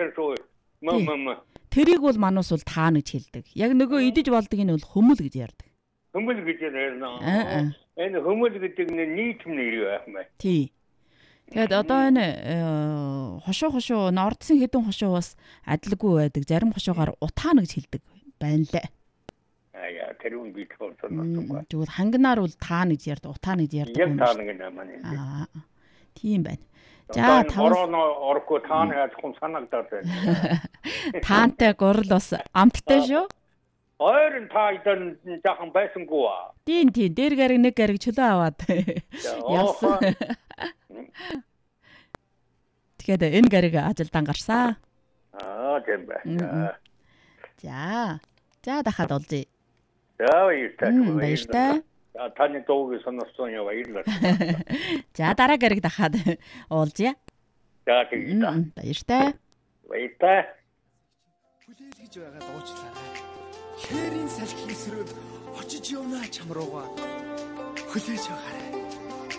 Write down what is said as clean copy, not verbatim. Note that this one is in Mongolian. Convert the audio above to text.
байсан шүү. Мм. Тэрийг бол манус бол таа гэж хэлдэг. Яг нөгөө идэж болдгийг нь бол хөмөл гэж ярьдаг. Хөмөл гэж ярьна. Энэ хөмөл гэдэг нь нийтэм нэр байх мэй. Тий. Тэгэд одоо энэ хошуу нордсын хэдэн хошуу бас адилгүй байдаг. Зарим хошуугаар утаана гэж хэлдэг байна лээ. Яа, тэр үн бит болсон. Тэгвэл хангинаар бол таана гэж ярьдаг, утаана гэж ярьдаг. Яг таана гэнэ маань. Тийм байна. За таван орко таана яаж хум санагдаад байна. Таантай гурал бас амттай шүү. Ойрон тайдан жахан байсангүй аа. Тийм, дээр гариг нэг гариг чөлөө аваад явсан. Тэгэхээр энэ гариг ажилдаа гарсан. Тийм байна. За дахиад олзъя. Баяртай. Таны дууг сонирхсон яа баярлалаа. За дараа гариг дахиад олзъя. За тийм. Баяртай. Баяртай. Хүлээл гэж байгаа дуучлаа. Хээрийн салхи эсрэг очиж явна чам руугаа. Хүлээж байгаарай.